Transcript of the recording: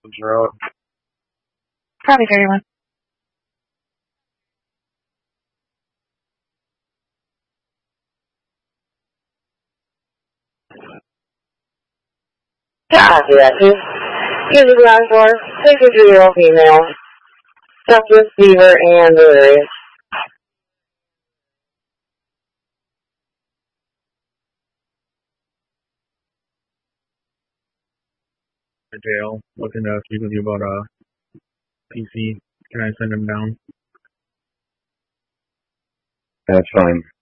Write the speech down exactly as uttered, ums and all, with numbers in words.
Road. Probably thirty-one. God, yeah. He's, he's a ground floor, sixty-two-year-old female. Douglas, Beaver, and Delirious. Jail. Looking to speak with you about a P C. Can I send him down? That's fine.